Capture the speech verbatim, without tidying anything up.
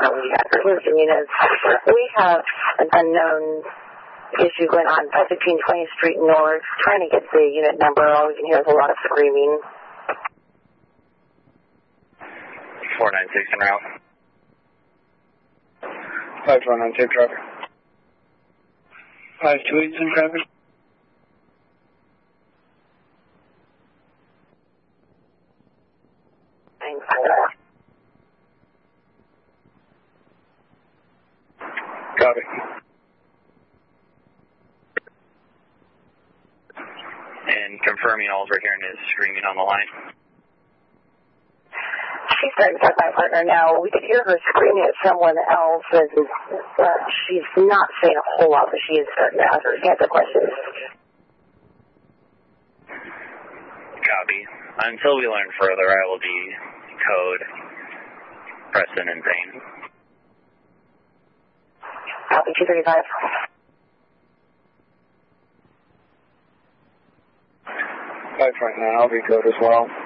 know we have Mister Muniz. We have an unknown issue going on at fifteen twentieth Street North, trying to get the unit number. All we can hear is a lot of screaming. four nine six en route. five four nine six traffic. five two eight in traffic. Thanks. Copy. And confirming all we're hearing is screaming on the line. She's starting to talk to my partner now. We could hear her screaming at someone else, and uh, she's not saying a whole lot, but she is starting to ask her answer questions. Copy. Until we learn further, I will decode Preston and Zane. Copy two thirty-five. five right now, I'll recode as well.